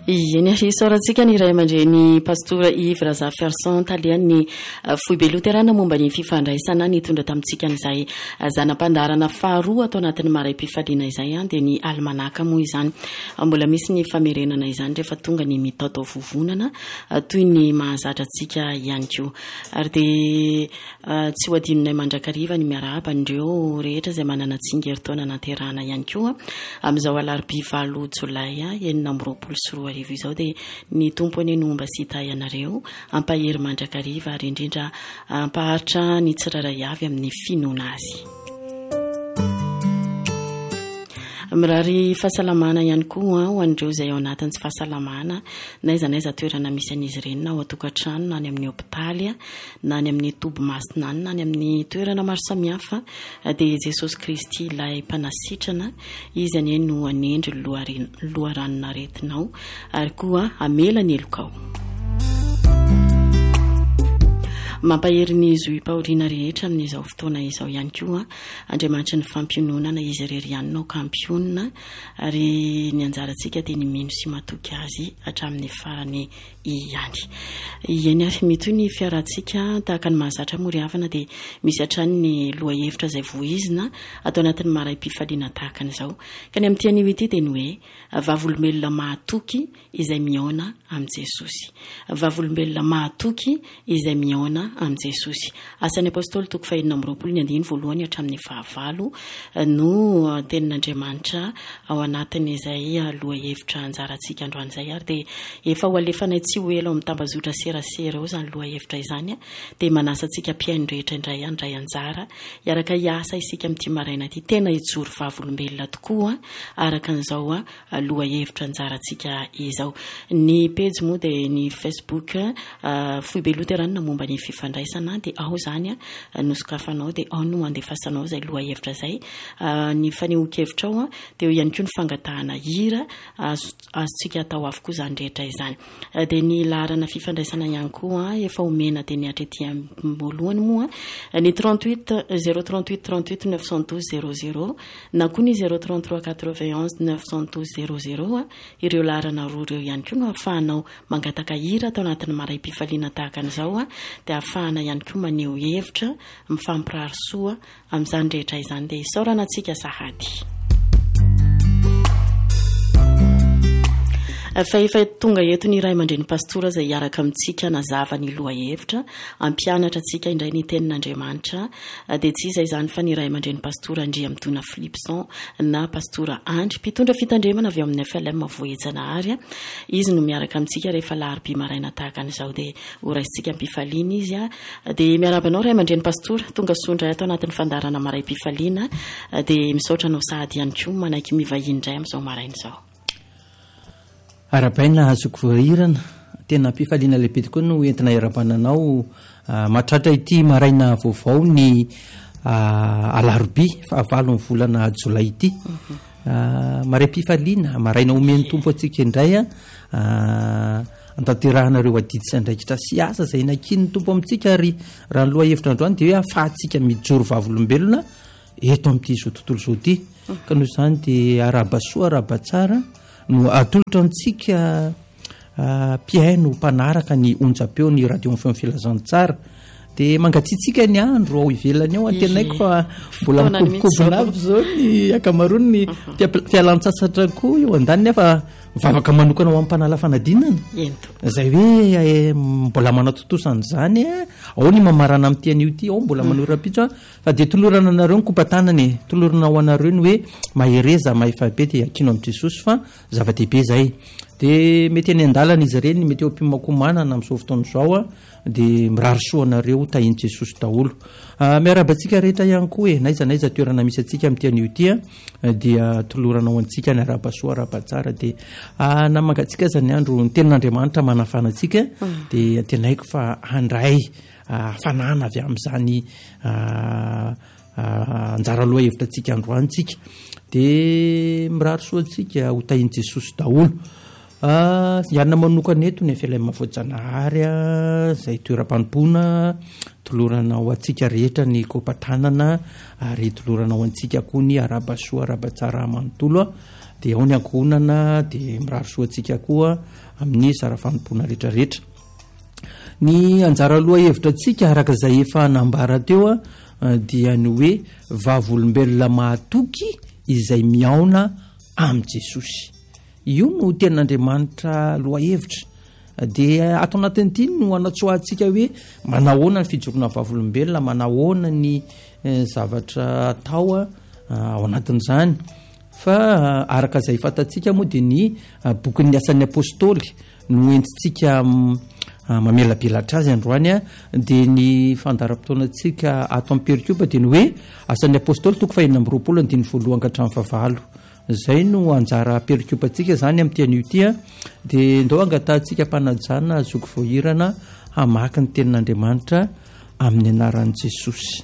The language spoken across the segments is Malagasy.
Eny isaorantsika ny iray aman-dreny pastora Yves Razaferson taliany foibe luterana momba ny fifandraisana nitondra tamintsika n'izay zanam-pandarana faharoa atao anatin'ny maray-pifaliana izay dia ny almanaka moa izany mbola misy ny famerenana izany rehefa tonga ny mitaotao vovonana toy ny mahazatra antsika ihany koa ary dia tsy ho adinonay mandrakariva ny miarahaba andreo rehetra izay manana tsingeritaona naterana ihany koa amin'izao alarobia 9 jolay 2024 izao dia ny tompony nomba sy tay anareo ampahery mandrakariva ary indrindra ampaharitra ny tsiraray avy amin'ny finoana azy. Mirary fahasalamana ihany koa ho andreo izay ao anatin'ny tsy fahasalamana naiza toerana misy an'izy ireny na ao atokantrano na any amin'ny hopitaly na any amin'ny toby masina na any amin'ny toerana maro samihafa dia Jesosy Kristy ilay mpanasitrana izy anie no anendry loharanon'aretinao ary koa amela ny elokao. Mampahery ny zoim-paoriana rehetra amin'izao fotoana izao ihany koa Andriamanitra ny fampiononana izy irery ihany no kampionina ary ny anjarantsika dia ny mino sy matoky azy hatramin'ny farany ihany. Eny ary mitoy ny fiarantsika tahaka ny mahazatra mory havana dia misy hatrany ny lohahevitra izay voizina atao anatin'ny maray-pifaliana tahaka an'izao ka ny amin'ity anio ity dia ny hoe vavolombelona mahatoky izay miaona amin'i Jesosy. Vavolombelona mahatoky izay miaona amin'i Jesosy. Asan'ny apôstôly 2:20 hatramin'ny 9 no tenin'Andriamanitra ao anatin'izay lohahevitra anjarantsika androan'izay ary dia efa ho alefanay tsy ho ela ao amin'ny tambazotra serasera ao izany lohahevitra izany dia manasa antsika mpiaino rehetra indray anjara iaraka hiasa isika amin'ity maraina ity tena hijoro vavolombelona tokoa araka an'izao lohahevitra anjarantsika izao. Ny pejy moa dia ny Facebook foibe luterana momba ny fifandraisana dia ao zany nosokafanao dia ao no andefasanao izay lohahevitra izay ny fanehoan-kevitra ao dia ihany koa ny fangatahana hira azontsika atao avokoa izany rehetra izany. Dia ny laharana fifandraisana ihany koa efa omena dia ny hatrety voalohany moa ny 38 038 38 912 00 na koa ny 033 91 912 00 ireo laharana roa ireo ihany koa no ahafahanao mangataka hira atao anatin'ny maray-pifaliana tahaka an'izao dia ahafahana ihany koa maneho hevitra mifampirary soa amin'izany rehetra izany dia isaorana antsika sahady. Fa efa tonga eto ny iray aman-dreny pastora izay hiaraka amintsika nazava ny lohahevitra ampianatra antsika indray ny tenin'Andriamanitra dia tsy izay izany fa ny iray aman-dreny pastora Andriamidona Philipson na pastora Andry mpitondra fitandremana avy amin'ny FLM Voejanahary izy no miaraka amintsika rehefa alarobia maraina tahaka an'izao dia horaisintsika ampifaliana izy dia miarabanao iray aman-dreny pastora tonga sondra ato anatin'ny fandarana maray-pifaliana dia misaotra anao sahady ihany koa manaiky mivahiny indray amin'izao maraina izao. Arabaina azoko voahirana tena mpifaliana lehibe tokoa no entina iarabananao mahatratra ity maraina vaovao ny alarobia 9 volana jolay ity maray-pifaliana maraina omeny tompo antsika indray antaterahanareo adidisa andraikitra sy asa izay nakiny tompo amintsika ary raha ny lohahevitra androany dia hoe ahafahantsika mijoro vavolombelona eto amin'ity izao tontolo izao ity ka noho izany dia arabasoa arabatsara no atolotra antsika mpiaino mpanaraka ny onjapeo ny radio feo filazantsara dia mangatsiatsika ny andro ao ivelany ao antenaiko fa mbola mikobokobona avy zao ny akamarony ny fialan-tsasatra koa eo andany nefa mivavaka manokana ho am'mpanala fanadinana izay hoe mbola manatotosana izany ao ny mamarana amin'ity anio ity ao mbola manorapitso fa dia tolorana anareo ny kompatanany tolorana ho anareo ny hoe mahereza mahefabe dia akino amin'i Jesosy fa zava-dehibe izay dia mety any an-dalana izy ireny mety eo am-pimakomanana amin'izao fotoana izao dia mirary soa anareo tahin'i Jesosy daholo. Miarabantsika rehetra ihany koa naiza toerana misy antsika amin'ity anio ity dia tolorana ho antsika ny arabasoa arabatsara dia namangatsika zany andro ny tenin'Andriamanitra manafana antsika dia tenaiko fa handray fanana avy amin'izany anjara lohahevitra antsika androantsika dia mirary soa antsika ho tahin'i Jesosy daholo. Ianona manokana eto ny FLM Voejanahary izay toeram-panompoana tolorana ho antsika rehetra ny kopatanana ary tolorana ho antsika koa ny arabasoa arabatsara manontolo dia ao ny ankohonana dia mirary soantsika koa amin'ny zara fanompoana rehetrarehetra. Ny anjara aloha hevitra antsika araka izay efa nambara teo dia ny hoe vavolombelona mahatoky izay miaona amin'i Jesosy. Io no ten'Andriamanitra loha hevitra. Dia ato anatin'ity no anatsoahantsika hoe manahoana ny fijoroana vavolombelona, manahoana ny zavatra atao ao anatin'izany. Fa araka izay fantatsika moa dia ny bokin'ny asan'ny apôstôly no entintsika mamelabelatra azy androany dia ny fandaram-potoanantsika ato amin'ny perikopa dia ny hoe asan'ny apôstôly 5:20-9 zay no anjara perikopantsika zany amin'ny teny io ty dia ndao angatantsika mpanajana zoko voahirana hamaky ny tenin'Andriamanitra amin'ny anaran'i Jesosy.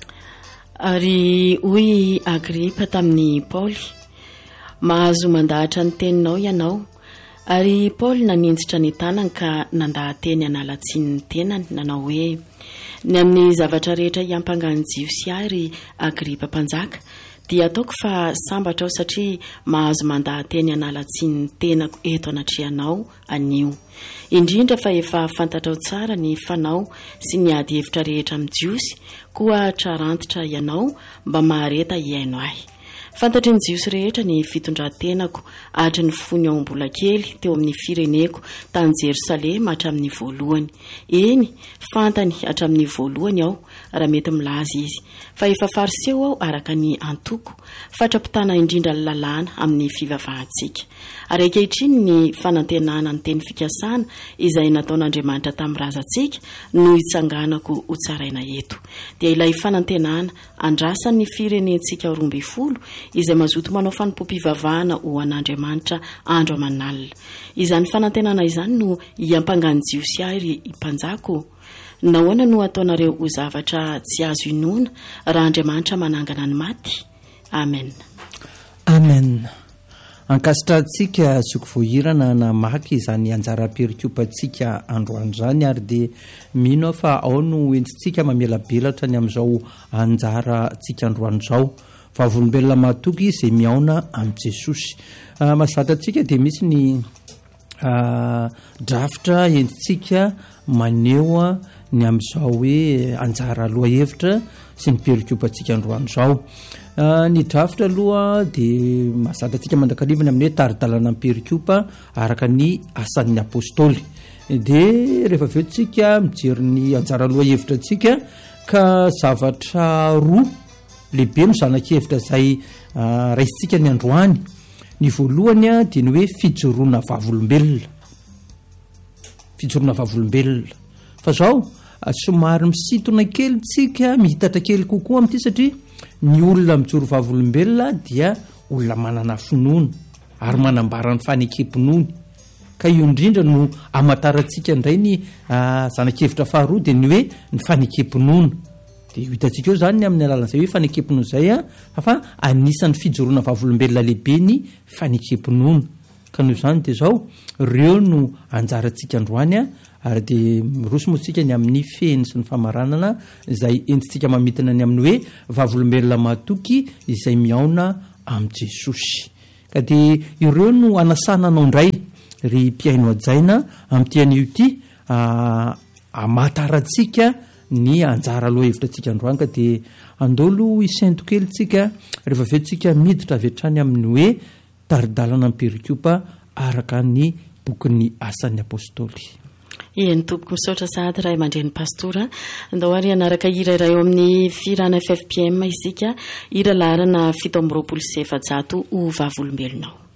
Ary hoy Agripa tamin'ny Paoly, mahazo mandahatra ny teninao ianao. Ary Paoly naninjitra ny tanany ka nandahateny analatsiny ny tenany, nanao hoe ny amin'ny zavatra rehetra iampangany jiosy ary Agripa mpanjaka dia ataoko fa sambatra aho satria mahazo mandahateny analatsiny ny tenako eto anatrehanao anio. Indrindra fa efa fantatra tsara ny fanao sy ny ady hevitra rehetra amin'ny jiosy, koa trarantitra ianao mba mahareta iaino ahy. Fantatry ny jiosy rehetra ny fitondran-tenako atry ny fony ao mbola kely teo amin'ny fireneko tany Jerosalema hatramin'ny voalohany. Eny, fantany hatramin'ny voalohany aho raha mety milaza izy. Fa efa fariseo aho araka ny antoko, fatrapitana indrindra ny lalàna amin'ny fivavahantsika. Ary ankehitriny ny fanantenana ny teny fikasana izay nataon'Andriamanitra tamin'ny razantsika no hitsanganako ho tsaraina eto. Dia ilay fanantenana andrasan'ny firenentsika 12 izay mazoto manao fanompoam-pivavahana ho an'Andriamanitra andro aman'alina. Izany fanantenana izany no iampangany jiosy ary mpanjako. Nahoana no ataonareo ho zavatra tsy azo inoana raha Andriamanitra manangana ny maty? Amen. Amen. Ankasitrahantsika zoko voahirana namaky izany anjara perikopantsika androany zany ary dia mino fa ao no entintsika mamelabelatra ny amin'izao anjarantsika androany zao. Vavolombelona mahatoky izay miaona amin'i Jesosy. Mahazatantsika dia misy ny drafitra entintsika maneho ny amin'izao hoe anjara aloha hevitra sy ny perikopantsika androany zao. Ny drafitra aloha dia mahazatantsika mandakalivana amin'ny hoe taridalana ny perikopa araka ny asan'ny apôstôly. Dia rehefa avy eo tsika mijery ny anjara aloha hevitra antsika ka zavatra roa lehibe no zanan-kevitra izay raisintsika ny androany. Ny voalohany dia ny hoe fijoroana vavolombelona. Fijoroana vavolombelona. Fa zao somary misintona kely tsika, mihitatra kely kokoa amin'ity satria ny olona mijoro vavolombelona dia olona manana finoana ary manambara ny fanekepinony. Ka io indrindra no amatarantsika indray ny zanan-kevitra faharoa dia ny hoe ny fanekepinona. Dia hitantsika eo zany amin'ny alalan'izay hoe fanekepinona izay fa anisan'ny fijoroana vavolombelona lehibe ny fanekepinona. Ka noho izany dia zao ireo no anjarantsika androany ary dia miroso moa tsika ny amin'ny feny sy ny famaranana izay entintsika mamitana ny amin'ny hoe vavolombelona mahatoky izay miaona amin'i Jesosy. Ka dia ireo no anasananao indray ry mpiaino ajaina amin'ity anio ity amatarantsika ny anjara aloha hevitra antsika androany. Ka dia andolo isainto kely tsika rehefa avy eo tsika miditra avy hatrany amin'ny hoe taridalana ny perikopa araka ny bokin'ny asan'ny apôstôly. Ny tompoko misaotra sady ray aman-dren'ny pastora andao ary anaraka hira iray eo amin'ny firana FFPM isika hira laharana 720 ho vavolombelonao.